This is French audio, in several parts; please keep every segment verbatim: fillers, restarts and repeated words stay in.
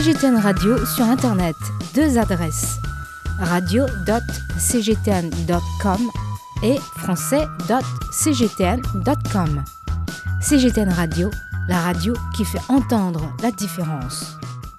G T N Radio sur Internet. Deux adresses. radio point c g t n point com et français point c g t n point com. C G T N Radio, la radio qui fait entendre la différence.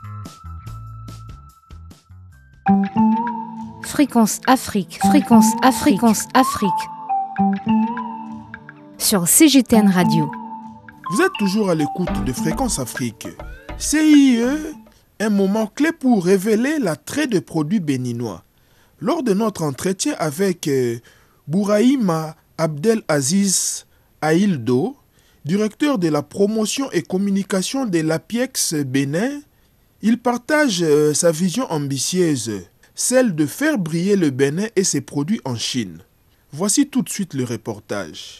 Fréquence Afrique, fréquence Afrique, fréquence Afrique. Sur C G T N Radio. Vous êtes toujours à l'écoute de Fréquence Afrique. C I E, un moment clé pour révéler l'attrait des produits béninois. Lors de notre entretien avec euh, Bouraïma Abdelaziz Aïldo, directeur de la promotion et communication de l'APIEX Bénin, il partage euh, sa vision ambitieuse, celle de faire briller le Bénin et ses produits en Chine. Voici tout de suite le reportage.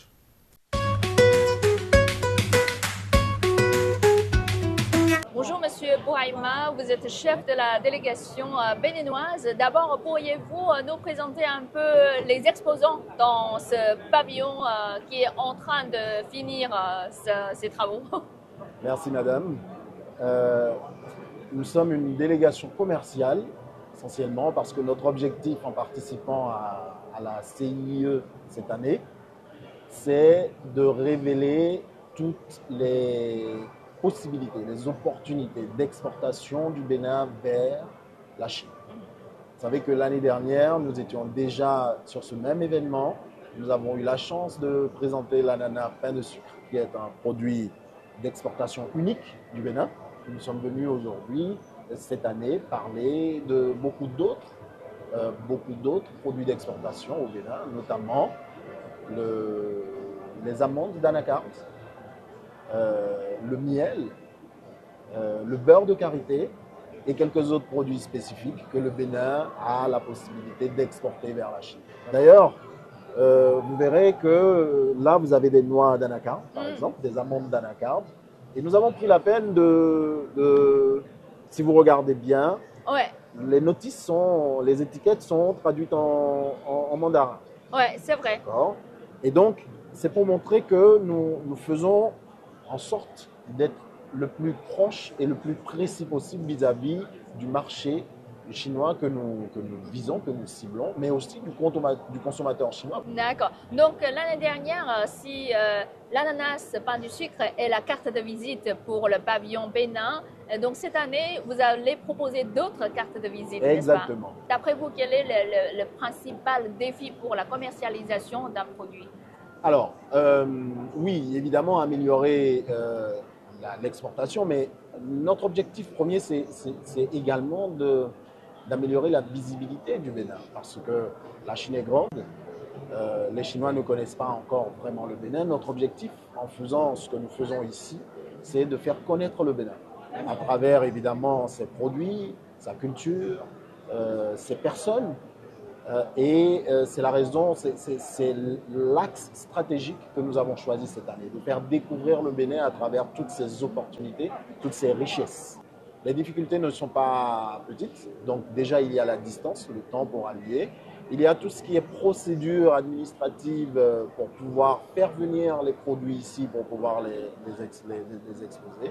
Bonjour Monsieur Bouraïma, vous êtes chef de la délégation béninoise. D'abord, pourriez-vous nous présenter un peu les exposants dans ce pavillon qui est en train de finir ses travaux? Merci Madame. Euh, nous sommes une délégation commerciale, essentiellement parce que notre objectif en participant à, à la C I E cette année, c'est de révéler toutes les possibilités, les opportunités d'exportation du Bénin vers la Chine. Vous savez que l'année dernière, nous étions déjà sur ce même événement. Nous avons eu la chance de présenter l'ananas pain de sucre, qui est un produit d'exportation unique du Bénin. Nous sommes venus aujourd'hui, cette année, parler de beaucoup d'autres, euh, beaucoup d'autres produits d'exportation au Bénin, notamment le, les amandes d'anacarde, Euh, le miel, euh, le beurre de karité et quelques autres produits spécifiques que le Bénin a la possibilité d'exporter vers la Chine. D'ailleurs, euh, vous verrez que là, vous avez des noix d'anacarde, par exemple, des amandes d'anacarde. Et nous avons pris la peine de, de si vous regardez bien, ouais. les notices sont, les étiquettes sont traduites en, en, en mandarin. Oui, c'est vrai. D'accord. Et donc, c'est pour montrer que nous, nous faisons en sorte d'être le plus proche et le plus précis possible vis-à-vis du marché chinois que nous, que nous visons, que nous ciblons, mais aussi du, du consommateur chinois. D'accord. Donc l'année dernière, si euh, l'ananas pain du sucre est la carte de visite pour le pavillon Bénin, donc cette année, vous allez proposer d'autres cartes de visite, exactement. N'est-ce pas? D'après vous, quel est le, le, le principal défi pour la commercialisation d'un produit? Alors, euh, oui, évidemment, améliorer euh, l'exportation, mais notre objectif premier, c'est également d'améliorer la visibilité du Bénin, parce que la Chine est grande, euh, les Chinois ne connaissent pas encore vraiment le Bénin. Notre objectif, en faisant ce que nous faisons ici, c'est de faire connaître le Bénin, à travers évidemment ses produits, sa culture, euh, ses personnes. Euh, et euh, c'est la raison, c'est l'axe stratégique que nous avons choisi cette année, de faire découvrir le Bénin à travers toutes ces opportunités, toutes ces richesses. Les difficultés ne sont pas petites, donc déjà il y a la distance, le temps pour allier. Il y a tout ce qui est procédure administrative pour pouvoir faire venir les produits ici, pour pouvoir les, les, ex, les, les exposer.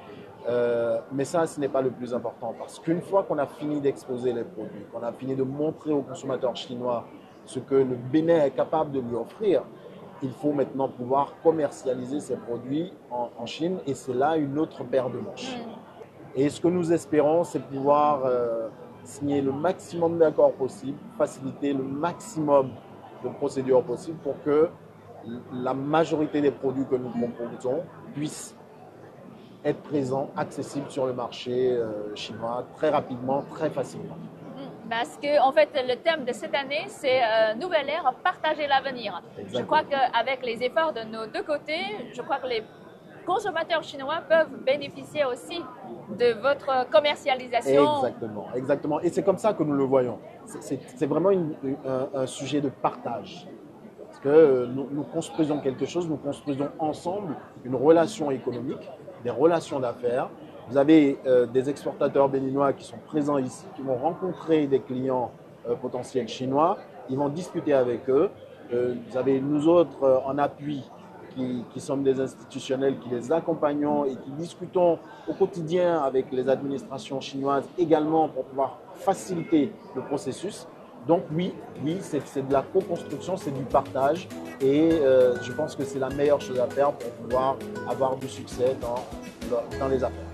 Euh, mais ça, ce n'est pas le plus important, parce qu'une fois qu'on a fini d'exposer les produits, qu'on a fini de montrer aux consommateurs chinois ce que le Bénin est capable de lui offrir, il faut maintenant pouvoir commercialiser ces produits en, en Chine, et c'est là une autre paire de manches. Et ce que nous espérons, c'est pouvoir euh, signer le maximum d'accords possibles, faciliter le maximum de procédures possibles pour que la majorité des produits que nous proposons puissent être présent, accessible sur le marché euh, chinois très rapidement, très facilement. Parce que en fait, le thème de cette année, c'est euh, Nouvelle ère, partager l'avenir. Je crois qu'avec les efforts de nos deux côtés, je crois que les consommateurs chinois peuvent bénéficier aussi de votre commercialisation. Exactement, exactement. Et c'est comme ça que nous le voyons. C'est vraiment une, un, un sujet de partage. Parce que nous, nous construisons quelque chose, nous construisons ensemble une relation économique, des relations d'affaires. Vous avez euh, des exportateurs béninois qui sont présents ici, qui vont rencontrer des clients euh, potentiels chinois, ils vont discuter avec eux. Euh, vous avez nous autres euh, en appui qui, qui sommes des institutionnels, qui les accompagnons et qui discutons au quotidien avec les administrations chinoises également pour pouvoir faciliter le processus. Donc oui, oui, c'est de la co-construction, c'est du partage et euh, je pense que c'est la meilleure chose à faire pour pouvoir avoir du succès dans, dans les affaires.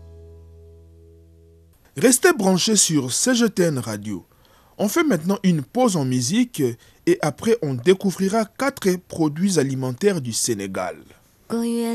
Restez branchés sur C G T N Radio. On fait maintenant une pause en musique et après on découvrira quatre produits alimentaires du Sénégal.